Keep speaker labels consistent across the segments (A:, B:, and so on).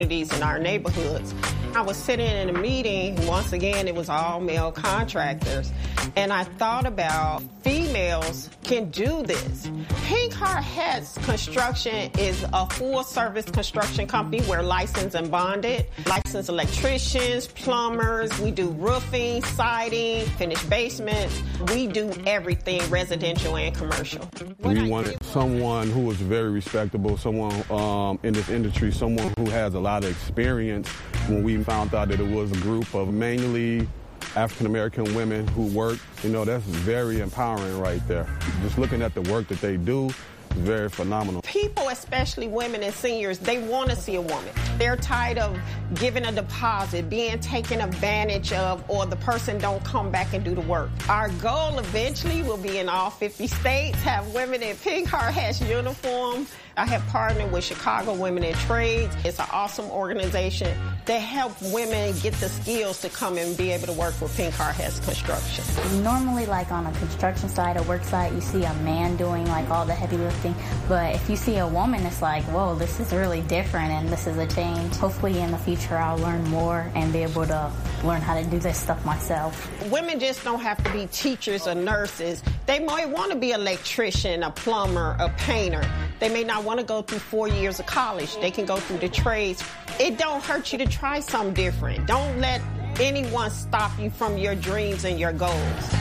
A: in our neighborhoods. I was sitting in a meeting, once again, it was all male contractors, and I thought about females can do this. Pink Heart Hats Construction is a full-service construction company. We're licensed and bonded, licensed electricians, plumbers. We do roofing, siding, finished basements. We do everything residential and commercial.
B: We wanted someone who was very respectable, someone in this industry, someone who has a lot of experience. When we found out that it was a group of mainly African-American women who work, that's very empowering right there. Just looking at the work that they do is very phenomenal.
A: People, especially women and seniors, they want to see a woman. They're tired of giving a deposit, being taken advantage of, or the person don't come back and do the work. Our goal eventually will be in all 50 states, have women in Pink Heart Hats uniform. I have partnered with Chicago Women in Trades. It's an awesome organization that helps women get the skills to come and be able to work with Pink Heart Hats Construction.
C: Normally, like on a construction site or work site, you see a man doing like all the heavy lifting. But if you see a woman, it's like, whoa, this is really different and this is a change. Hopefully in the future I'll learn more and be able to learn how to do this stuff myself.
A: Women just don't have to be teachers or nurses. They might want to be an electrician, a plumber, a painter. They may not want to go through 4 years of college. They can go through the trades. It don't hurt you to try something different. Don't let anyone stop you from your dreams and your goals.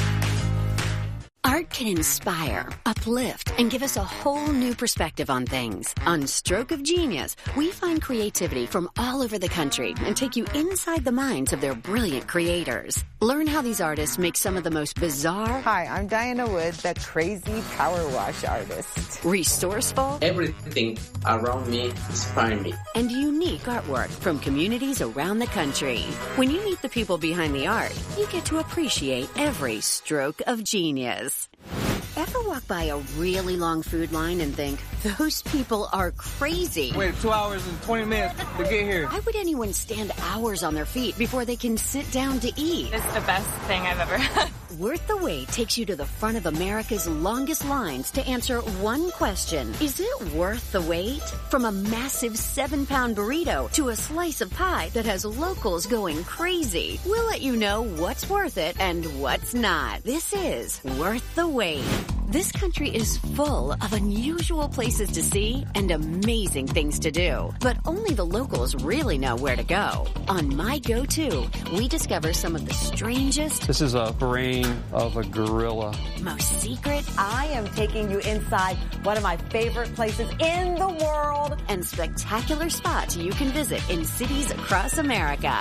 D: Art can inspire, uplift, and give us a whole new perspective on things. On Stroke of Genius, we find creativity from all over the country and take you inside the minds of their brilliant creators. Learn how these artists make some of the most bizarre...
E: Hi, I'm Diana Wood, the crazy power wash artist.
D: Resourceful...
F: Everything around me inspires me.
D: And unique artwork from communities around the country. When you meet the people behind the art, you get to appreciate every stroke of genius. Ever walk by a really long food line and think, those people are crazy?
G: Wait 2 hours and 20 minutes to get here.
D: Why would anyone stand hours on their feet before they can sit down to eat?
H: It's the best thing I've ever had.
D: Worth the Wait takes you to the front of America's longest lines to answer one question. Is it worth the wait? From a massive 7-pound burrito to a slice of pie that has locals going crazy. We'll let you know what's worth it and what's not. This is Worth the Wait. This country is full of unusual places to see and amazing things to do. But only the locals really know where to go. On My Go-To, we discover some of the strangest...
G: This is a brain of a gorilla.
D: Most secret...
E: I am taking you inside one of my favorite places in the world.
D: And spectacular spots you can visit in cities across America.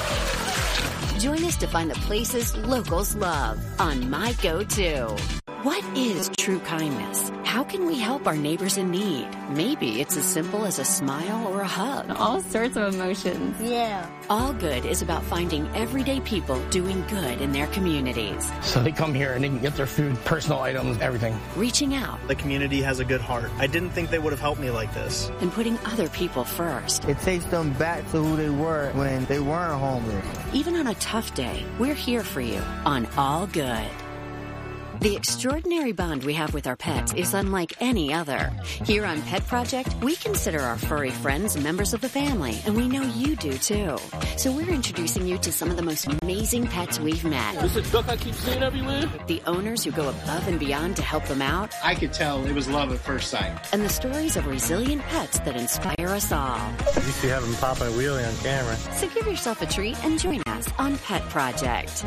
D: Join us to find the places locals love on My Go-To. What is true kindness? How can we help our neighbors in need? Maybe it's as simple as a smile or a hug.
H: All sorts of emotions.
C: Yeah.
D: All Good is about finding everyday people doing good in their communities.
I: So they come here and they can get their food, personal items, everything.
D: Reaching out.
J: The community has a good heart. I didn't think they would have helped me like this.
D: And putting other people first.
K: It takes them back to who they were when they weren't homeless.
D: Even on a tough day, we're here for you on All Good. The extraordinary bond we have with our pets is unlike any other. Here on Pet Project, we consider our furry friends members of the family, and we know you do too. So we're introducing you to some of the most amazing pets we've met.
L: This is a duck I keep seeing everywhere.
D: The owners who go above and beyond to help them out.
M: I could tell it was love at first sight.
D: And the stories of resilient pets that inspire us all.
N: You used to have them popping a wheelie on camera.
D: So give yourself a treat and join us on Pet Project.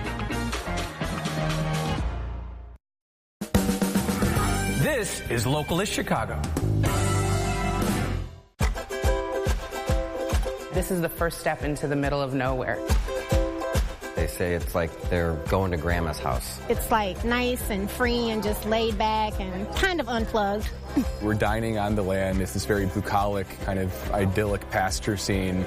O: This is Localist Chicago.
P: This is the first step into the middle of nowhere.
Q: They say it's like they're going to grandma's house.
R: It's like nice and free and just laid back and kind of unplugged.
S: We're dining on the land. It's this very bucolic, kind of idyllic pasture scene.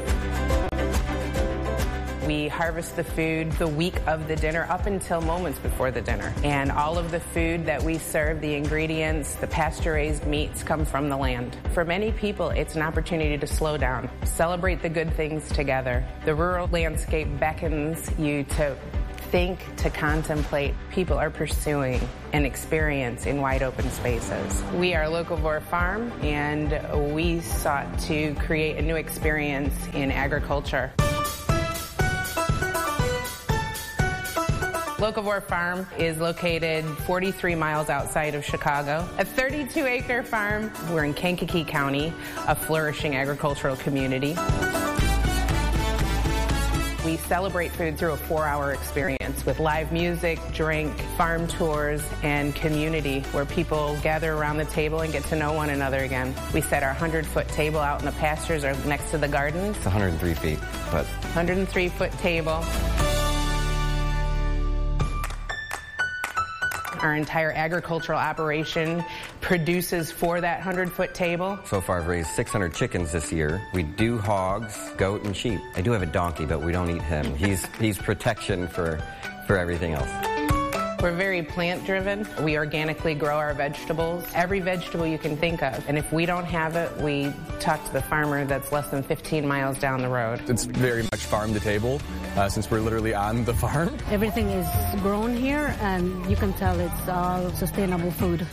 P: We harvest the food the week of the dinner up until moments before the dinner. And all of the food that we serve, the ingredients, the pasture-raised meats come from the land. For many people, it's an opportunity to slow down, celebrate the good things together. The rural landscape beckons you to think, to contemplate, people are pursuing an experience in wide open spaces. We are Locavore Farm, and we sought to create a new experience in agriculture. Locavore Farm is located 43 miles outside of Chicago. A 32-acre farm. We're in Kankakee County, a flourishing agricultural community. We celebrate food through a 4-hour experience with live music, drink, farm tours, and community where people gather around the table and get to know one another again. We set our 100-foot table out in the pastures or next to the gardens.
Q: It's 103 feet, but
P: 103-foot table. Our entire agricultural operation produces for that 100-foot table.
Q: So far I've raised 600 chickens this year. We do hogs, goat, and sheep. I do have a donkey, but we don't eat him. He's protection for everything else.
P: We're very plant-driven. We organically grow our vegetables, every vegetable you can think of. And if we don't have it, we talk to the farmer that's less than 15 miles down the road.
S: It's very much farm to table, since we're literally on the farm.
L: Everything is grown here, and you can tell it's all sustainable food.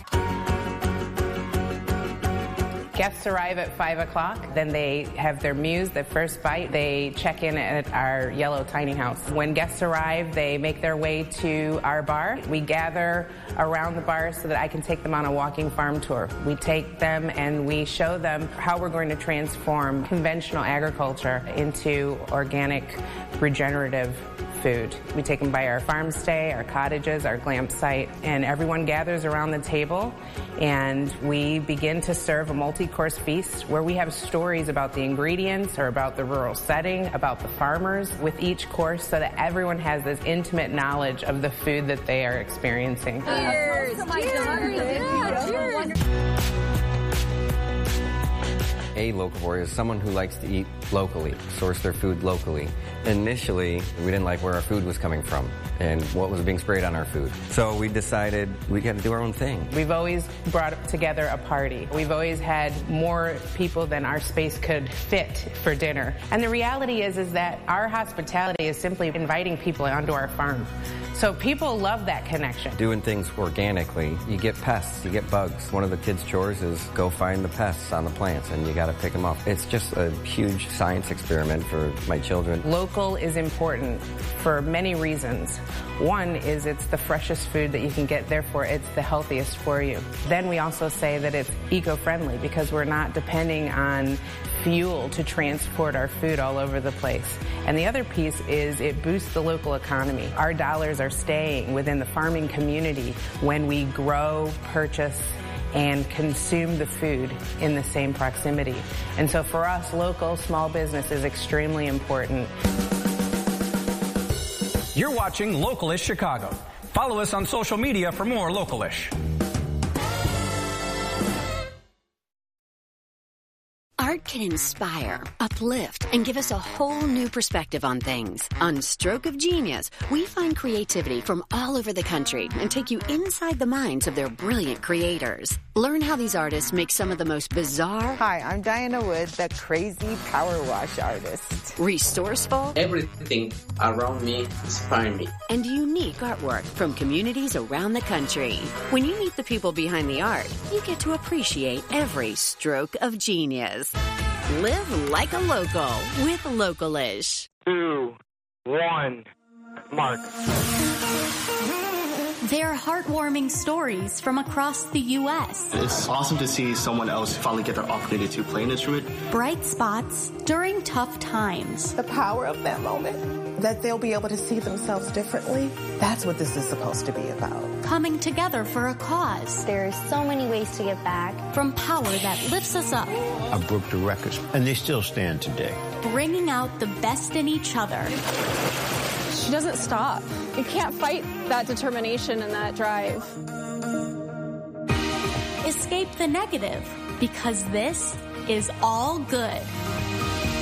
P: Guests arrive at 5 o'clock, then they have their mews, their first bite. They check in at our yellow tiny house. When guests arrive, they make their way to our bar. We gather around the bar so that I can take them on a walking farm tour. We take them and we show them how we're going to transform conventional agriculture into organic, regenerative food. We take them by our farm stay, our cottages, our glamp site, and everyone gathers around the table and we begin to serve a multi-course feast where we have stories about the ingredients or about the rural setting, about the farmers with each course so that everyone has this intimate knowledge of the food that they are experiencing.
E: Cheers! Cheers!
Q: A locavore is someone who likes to eat locally, source their food locally. Initially, we didn't like where our food was coming from and what was being sprayed on our food. So we decided we got to do our own thing.
P: We've always brought together a party. We've always had more people than our space could fit for dinner. And the reality is that our hospitality is simply inviting people onto our farm. So people love that connection.
Q: Doing things organically, you get pests, you get bugs. One of the kids' chores is go find the pests on the plants and you got to pick them up. It's just a huge science experiment for my children.
P: Local is important for many reasons. One is it's the freshest food that you can get, therefore it's the healthiest for you. Then we also say that it's eco-friendly because we're not depending on fuel to transport our food all over the place. And the other piece is it boosts the local economy. Our dollars are staying within the farming community when we grow, purchase, and consume the food in the same proximity. And so for us, local small business is extremely important.
O: You're watching Localish Chicago. Follow us on social media for more Localish.
D: Art can inspire, uplift, and give us a whole new perspective on things. On Stroke of Genius, we find creativity from all over the country and take you inside the minds of their brilliant creators. Learn how these artists make some of the most bizarre...
T: Hi, I'm Diana Wood, the crazy power wash artist.
D: Resourceful...
F: Everything around me inspires me.
D: And unique artwork from communities around the country. When you meet the people behind the art, you get to appreciate every stroke of genius. Live like a local with Localish.
I: 2, 1, mark.
U: They're heartwarming stories from across the U.S.
M: It's awesome to see someone else finally get their opportunity to play an instrument.
U: Bright spots during tough times.
V: The power of that moment, that they'll be able to see themselves differently, that's what this is supposed to be about.
U: Coming together for a cause.
C: There are so many ways to give back.
U: From power that lifts us up.
W: I broke the records, and they still stand today.
U: Bringing out the best in each other.
H: She doesn't stop. You can't fight that determination and that drive.
U: Escape the negative, because this is all good.